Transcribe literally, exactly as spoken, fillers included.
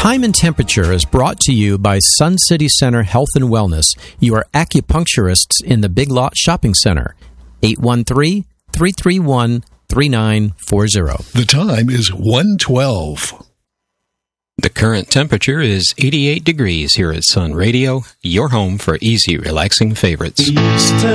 Time and Temperature is brought to you by Sun City Center Health and Wellness, your acupuncturists in the Big Lot Shopping Center. eight one three, three three one, three nine four zero. The time is one twelve. The current temperature is eighty-eight degrees here at Sun Radio, your home for easy, relaxing favorites. Easter